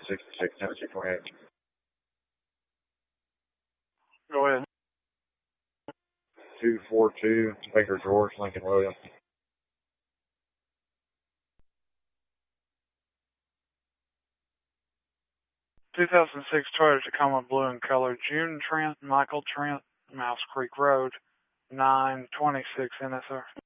66, Tennessee 28. Go ahead. 242, Baker George, Lincoln Williams. (2006) Toyota Tacoma blue in color. June Trent, Michael Trent, Mouse Creek Road, 926 NSR.